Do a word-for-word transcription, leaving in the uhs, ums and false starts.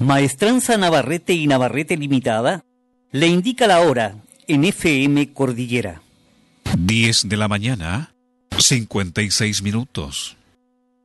Maestranza Navarrete y Navarrete Limitada le indica la hora en F M Cordillera. diez de la mañana, cincuenta y seis minutos.